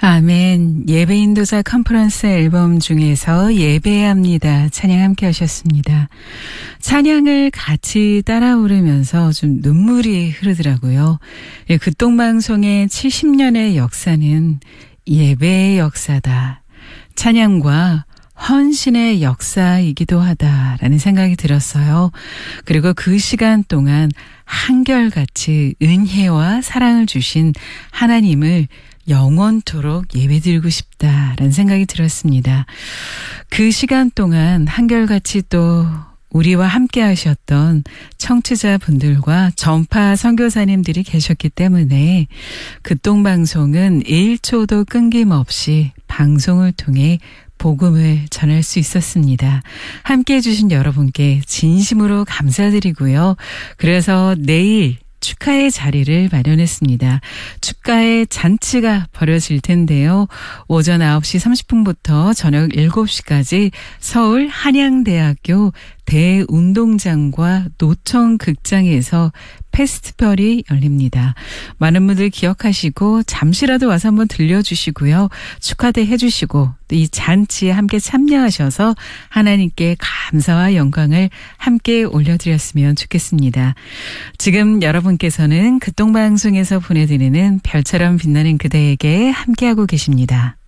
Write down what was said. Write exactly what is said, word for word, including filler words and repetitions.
아멘. 예배인도자 컨퍼런스 앨범 중에서 예배합니다. 찬양 함께 하셨습니다. 찬양을 같이 따라 부르면서 좀 눈물이 흐르더라고요. 극동방송의 칠십 년의 역사는 예배의 역사다. 찬양과 헌신의 역사이기도 하다라는 생각이 들었어요. 그리고 그 시간 동안 한결같이 은혜와 사랑을 주신 하나님을 영원토록 예배드리고 싶다라는 생각이 들었습니다. 그 시간 동안 한결같이 또 우리와 함께 하셨던 청취자분들과 전파 선교사님들이 계셨기 때문에 극동방송은 일 초도 끊김없이 방송을 통해 복음을 전할 수 있었습니다. 함께 해주신 여러분께 진심으로 감사드리고요. 그래서 내일 축하의 자리를 마련했습니다. 축가의 잔치가 벌어질 텐데요. 오전 아홉 시 삼십 분부터 저녁 일곱 시까지 서울 한양대학교 대운동장과 노천극장에서 페스티벌이 열립니다. 많은 분들 기억하시고 잠시라도 와서 한번 들려주시고요. 축하대 해주시고 이 잔치에 함께 참여하셔서 하나님께 감사와 영광을 함께 올려드렸으면 좋겠습니다. 지금 여러분께서는 극동방송에서 보내드리는 별처럼 빛나는 그대에게 함께하고 계십니다.